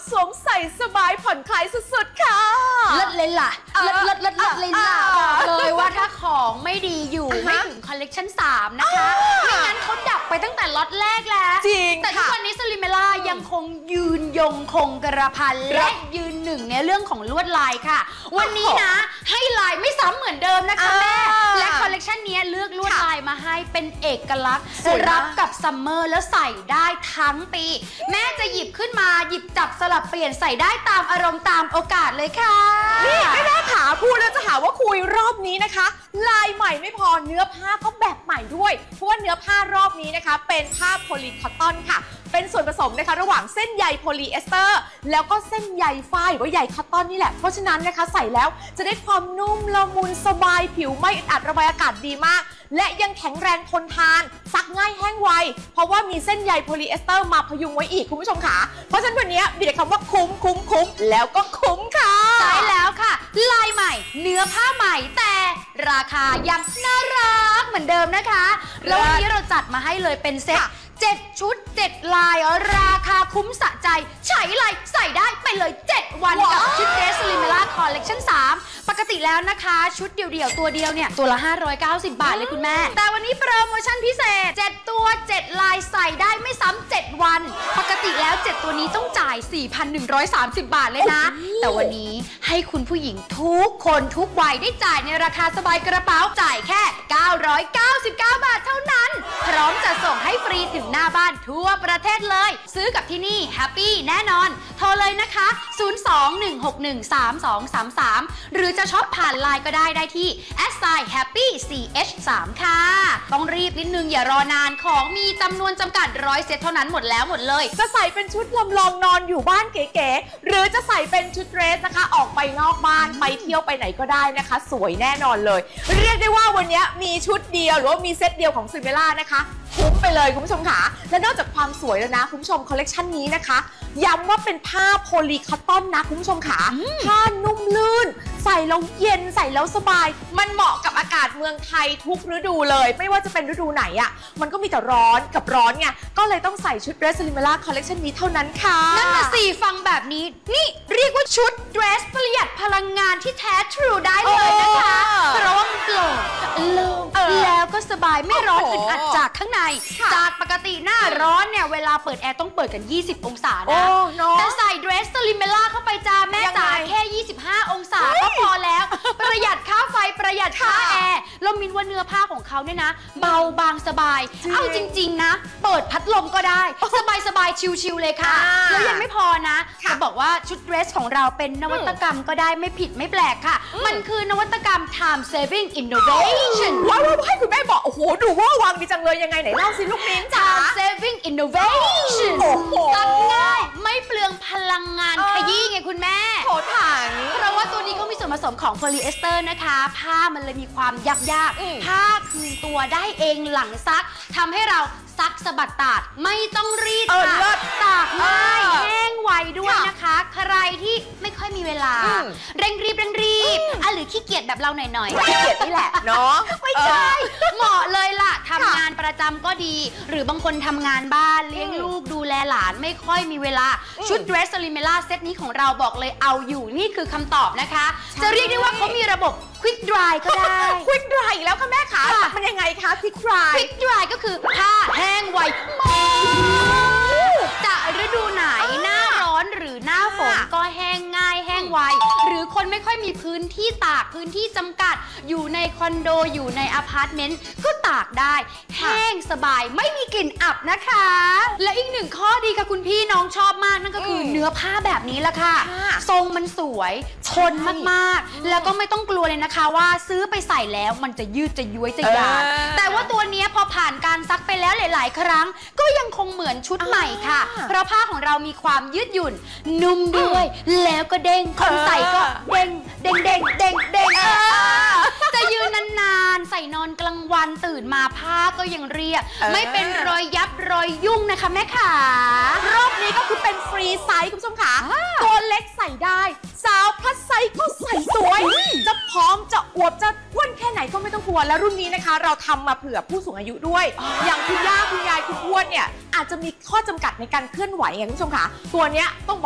สวมใส่สบายผ่อนคลายสุดๆค่ะเลิศเลยล่ะเลิศเลยล่ะบอกเลยว่าถ้าของไม่ดีอยู่ไม่ถึงคอลเลกชัน3นะคะไม่งั้นเขาดับไปตั้งแต่ล็อตแรกแล้วจริงแต่ทุกวันนี้สลิมเมล่ายังคงยืนยงคงกระพันและยืนหนึ่งในเรื่องของลวดลายค่ะวันนี้นะให้ลายไม่ซ้ำเหมือนเดิมนะคะแม่และคอลเลกชันนี้เลือกลวดลายมาให้เป็นเอกลักษณ์รับกับซัมเมอร์แล้วใส่ได้ทั้งปีแม่จะหยิบขึ้นมาหยิบจับสลับเปลี่ยนใส่ได้ตามอารมณ์ตามโอกาสเลยค่ะนี่แม่ขาพูดแล้วจะหาว่าคุยรอบนี้นะคะลายใหม่ไม่พอเนื้อผ้าก็แบบใหม่ด้วยเพราะว่าเนื้อผ้ารอบนี้นะคะเป็นผ้าโพลีคอตตอนค่ะเป็นส่วนผสมนะคะระหว่างเส้นใยโพลีเอสเตอร์แล้วก็เส้นใยฝ้ายหรือว่าใยคอตตอนนี่แหละเพราะฉะนั้นนะคะใส่แล้วจะได้ความนุ่มละมุนสบายผิวไม่อึดอัดระบายอากาศดีมากและยังแข็งแรงทนทานซักง่ายแห้งไวเพราะว่ามีเส้นใยโพลีเอสเตอร์มาพยุงไว้อีกคุณผู้ชมค่ะเพราะฉะนั้นวันนี้มีแต่คำว่าคุ้มแล้วก็คุ้มค่ะใช่แล้วค่ะลายใหม่เนื้อผ้าใหม่แต่ราคายังน่ารักเหมือนเดิมนะคะแล้ววันนี้เราจัดมาให้เลยเป็นเซ็ต7 ชุด 7 ลายราคาคุ้มสะใจใช้อะไรใส่ได้ไปเลย7 วันกับชุดเดรสลิเมล่าคอลเลกชัน3ปกติแล้วนะคะชุดเดี่ยวๆตัวเดียวเนี่ยตัวละ590 บาทเลยคุณแม่แต่วันนี้โปรโมชั่นพิเศษ7 ตัว 7 ลายใส่ได้ไม่ซ้ำ7 วันปกติแล้ว7ตัวนี้ต้องจ่าย 4,130 บาทเลยนะแต่วันนี้ให้คุณผู้หญิงทุกคนทุกวัยได้จ่ายในราคาสบายกระเป๋าจ่ายแค่999 บาทเท่านั้นพร้อมจะส่งให้ฟรีถึงหน้าบ้านทั่วประเทศเลยซื้อกับที่นี่แฮปปี้แน่นอนโทรเลยนะคะ02-161-3233หรือจะช็อปผ่านไลน์ก็ได้ที่@happych3 ค่ะต้องรีบนิดนึงอย่ารอนานของมีจำนวนจำกัด100 เซตเท่านั้นหมดแล้วหมดเลยจะใส่เป็นชุดลำลองนอนอยู่บ้านเก๋ๆหรือจะใส่เป็นชุดเดรสนะคะออกไปนอกบ้านไปเที่ยวไปไหนก็ได้นะคะสวยแน่นอนเลยเรียกได้ว่าวันนี้มีชุดเดียวหรือว่ามีเซตเดียวของซิเมล่านะคะคุ้มไปเลยคุณผู้ชมค่ะและนอกจากความสวยแล้วนะคุณผู้ชมคอลเลกชันนี้นะคะย้ำว่าเป็นผ้าโพลีคอตตอนนะคุณผู้ชมค่ะผ้านุ่มลื่นใส่แล้วเย็นใส่แล้วสบายมันเหมาะกับอากาศเมืองไทยทุกฤดูเลยไม่ว่าจะเป็นฤดูไหนอ่ะมันก็มีแต่ร้อนกับร้อนไงก็เลยต้องใส่ชุดเดรสลิเมล่าคอลเลกชันนี้เท่านั้นค่ะนั่นน่ะสิฟังแบบนี้นี่เรียกว่าชุดเดรสประหยัดพลังงานที่แท้ทรูได้เลยนะคะเพราะว่ามันโปร่งโล่งแล้วก็สบายไม่ร้อนอึดอัดจากข้างในจากปกติหน้าร้อนเนี่ยเวลาเปิดแอร์ต้องเปิดกัน20 องศานะแต่ใส่เดรสลิเมล่าเข้าไปจ้าแม่จ๋าแค่25 องศาก็พอแล้วประหยัดค่าไฟประหยัดค่าแอร์แล้วมินว่าเนื้อผ้าของเขาเนี่ยนะเบาบางสบายเอาจริงๆนะเปิดพัดลมก็ได้สบายชิลๆเลยค่ะแล้วยังไม่พอนะจะบอกว่าชุดเดรสของเราเป็นนวัตกรรมก็ได้ไม่ผิดไม่แปลกค่ะมันคือนวัตกรรม time saving innovation ว้าวให้คุณแม่บอกโอ้โหดูว่าวางดีจังเลยยังไงไหนเล่าสิลูกมิ้นจ๋า time saving innovation ซักง่ายไม่เปลืองพลังงานขยี้ไงคุณแม่โถถังเพราะว่าตัวนี้ก็มีส่วนผสมของโพลีเอสเตอร์นะคะผ้ามันเลยมีความยากผ้าคืนตัวได้เองหลังซักทำให้เราซักสะบัดตากไม่ต้องรีดค่ะตากง่ายแห้งไวด้วยนะคะใครที่ไม่ค่อยมีเวลาเร่งรีบหรือขี้เกียจแบบเราหน่อยขี้เกียจนี่แหละเนาะไม่ใช่เหมาะเลยล่ะทำงานประจำก็ดีหรือบางคนทำงานบ้านเลี้ยงลูกดูแลหลานไม่ค่อยมีเวลาชุดเดรสลิเมล่าเซตนี้ของเราบอกเลยเอาอยู่นี่คือคำตอบนะคะจะเรียกได้ว่าเขามีระบบ Quick Dry ก็ได้ Quick Dry อีกแล้วค่ะแม่ขามันยังไงคะ Quick Dry Quick Dry ก็คือผ้าแห้งไวจะฤดูไหนหน้าร้อนหรือหน้าฝนก็แห้งง่ายแห้งไวหรือคนไม่ค่อยมีพื้นที่ตากพื้นที่จำกัดอยู่ในคอนโดอยู่ในอพาร์ตเมนต์ก็ตากได้แห้งสบายไม่มีกลิ่นอับนะคะและอีกหนึ่งข้อดีค่ะคุณพี่น้องชอบมากนั่นก็คือเนื้อผ้าแบบนี้ละค่ะทรงมันสวยทนมากๆแล้วก็ไม่ต้องกลัวเลยนะคะว่าซื้อไปใส่แล้วมันจะยืดจะย้วยจะยาวแต่ว่าตัวนี้พอผ่านการซักไปแล้วหลายๆครั้งก็ยังคงเหมือนชุดใหม่ค่ะเพราะผ้าของเรามีความยืดหยุ่นนุ่มด้วยแล้วก็เด้งคนใส่ก็เด้งจะยืนนานๆใส่นอนกลางวันตื่นมาผ้าก็ยังเรียบไม่เป็นรอยยับรอยยุ่งนะคะแม่ขารอบนี้ก็คือเป็นฟรีไซส์คุณผู้ชมค่ะตัวเล็กใส่ได้สาวพลัสไซส์ก็ใส่สวยจะพร้อมจะอวบจะอ้วนแค่ไหนก็ไม่ต้องกลัวและรุ่นนี้นะคะเราทำมาเผื่อผู้สูงอายุด้วยอย่างคุณย่าคุณยายคุณทวดเนี่ยอาจจะมีข้อจำกัดในการเคลื่อนไหวไงคุณผู้ชมค่ะตัวเนี้ยต้อง